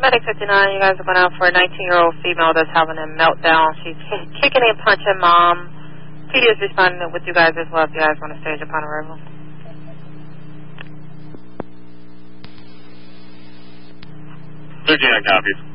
Medic 59, you guys are going out for a 19-year-old female that's having a meltdown. She's kicking and punching mom. PD is responding with you guys as well if you guys want to stage upon arrival. 13, I copies.